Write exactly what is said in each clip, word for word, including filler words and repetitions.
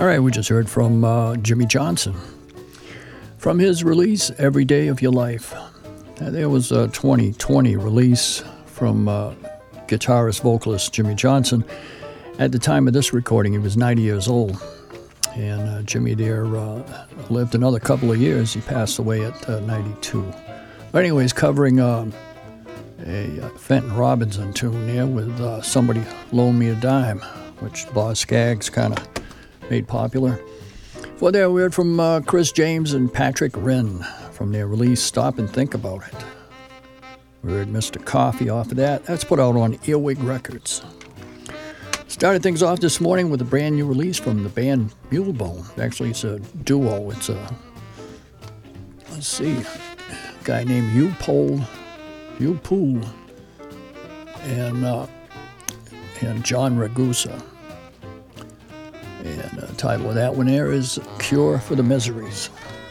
All right, we just heard from uh, Jimmy Johnson. From his release, Every Day of Your Life. Uh, there was a twenty twenty release from uh, guitarist, vocalist Jimmy Johnson. At the time of this recording, he was ninety years old. And uh, Jimmy there uh, lived another couple of years. He passed away at uh, ninety-two. But anyways, covering uh, a Fenton Robinson tune there with uh, Somebody Loan Me a Dime, which Boz Scaggs kind of made popular. Well, there we heard from uh, Chris James and Patrick Wren from their release Stop and Think About It. We heard Mister Coffee off of that. That's put out on Earwig Records. Started things off this morning with a brand new release from the band Mulebone. Actually, it's a duo. It's a, let's see, a guy named Hugh Pole, Hugh Poole, and, uh, and John Ragusa. And the title of that one there is Cure for the Miseries.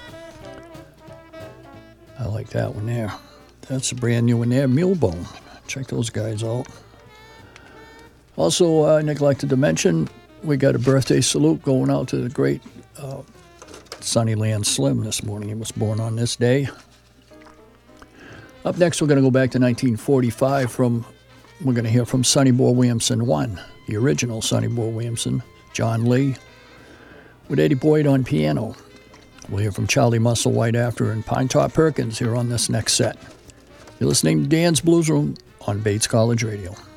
I like that one there. That's a brand new one there, Mulebone. Check those guys out. Also, I uh, neglected to mention, we got a birthday salute going out to the great uh, Sunnyland Slim this morning. He was born on this day. Up next, we're going to go back to nineteen forty-five. From We're going to hear from Sonny Boy Williamson one, the original Sonny Boy Williamson, John Lee, with Eddie Boyd on piano. We'll hear from Charlie Musselwhite after, and Pine Top Perkins here on this next set. You're listening to Dan's Blues Room on Bates College Radio.